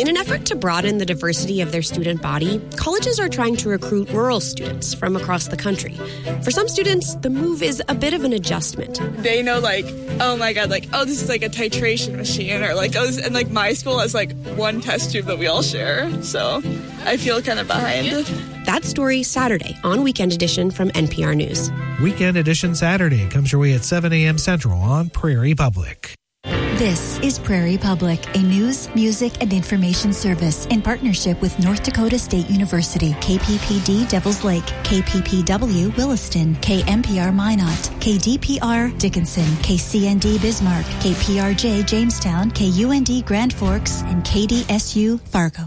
In an effort to broaden the diversity of their student body, colleges are trying to recruit rural students from across the country. For some students, the move is a bit of an adjustment. They know, like, oh my God, like, oh, this is like a titration machine, or like, oh, this, and like my school has like one test tube that we all share. So I feel kind of behind. That story Saturday on Weekend Edition from NPR News. Weekend Edition Saturday comes your way at 7 a.m. Central on Prairie Public. This is Prairie Public, a news, music, and information service in partnership with North Dakota State University, KPPD Devils Lake, KPPW Williston, KMPR Minot, KDPR Dickinson, KCND Bismarck, KPRJ Jamestown, KUND Grand Forks, and KDSU Fargo.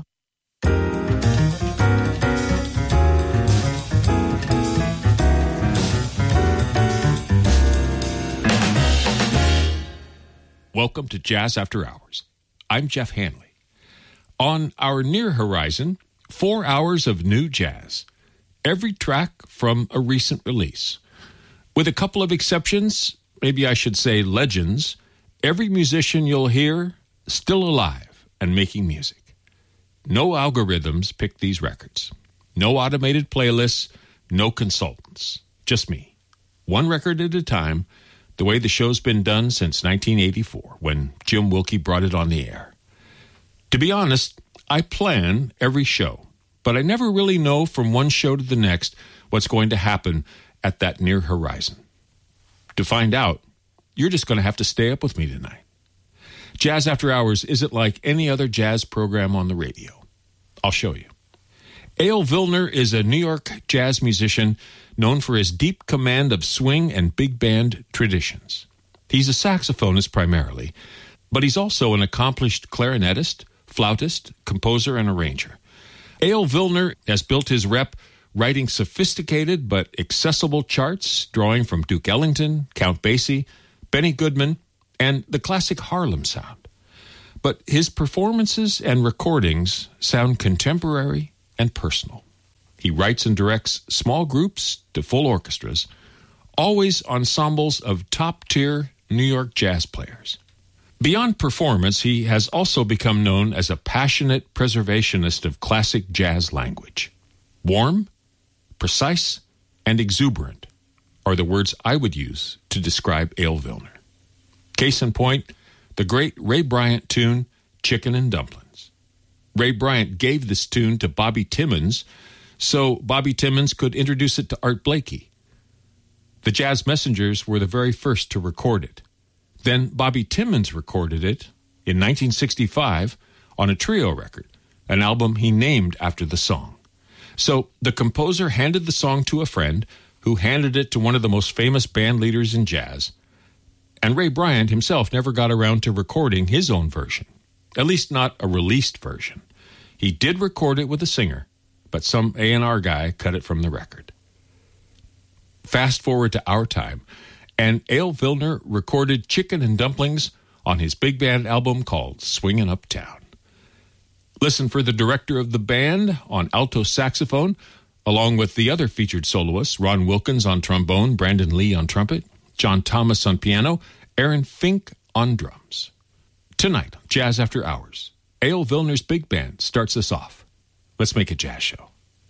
Welcome to Jazz After Hours. I'm Jeff Hanley. On our near horizon, 4 hours of new jazz. Every track from a recent release. With a couple of exceptions, maybe I should say legends, every musician you'll hear still alive and making music. No algorithms pick these records. No automated playlists, no consultants. Just me. One record at a time, the way the show's been done since 1984, when Jim Wilkie brought it on the air. To be honest, I plan every show, but I never really know from one show to the next what's going to happen at that near horizon. To find out, you're just going to have to stay up with me tonight. Jazz After Hours isn't like any other jazz program on the radio. I'll show you. Eyal Vilner is a New York jazz musician known for his deep command of swing and big band traditions. He's a saxophonist primarily, but he's also an accomplished clarinetist, flautist, composer, and arranger. Eyal Vilner has built his rep writing sophisticated but accessible charts, drawing from Duke Ellington, Count Basie, Benny Goodman, and the classic Harlem sound. But his performances and recordings sound contemporary and personal. He writes and directs small groups to full orchestras, always ensembles of top-tier New York jazz players. Beyond performance, he has also become known as a passionate preservationist of classic jazz language. Warm, precise, and exuberant are the words I would use to describe Eyal Vilner. Case in point, the great Ray Bryant tune, Chicken and Dumplings. Ray Bryant gave this tune to Bobby Timmons so Bobby Timmons could introduce it to Art Blakey. The Jazz Messengers were the very first to record it. Then Bobby Timmons recorded it in 1965 on a trio record, an album he named after the song. So the composer handed the song to a friend who handed it to one of the most famous band leaders in jazz. And Ray Bryant himself never got around to recording his own version, at least not a released version. He did record it with a singer, but some A&R guy cut it from the record. Fast forward to our time, and Eyal Vilner recorded Chicken and Dumplings on his big band album called Swingin' Uptown. Listen for the director of the band on alto saxophone, along with the other featured soloists, Ron Wilkins on trombone, Brandon Lee on trumpet, John Thomas on piano, Aaron Fink on drums. Tonight, Jazz After Hours, Eyal Vilner's big band starts us off. Let's make a jazz show.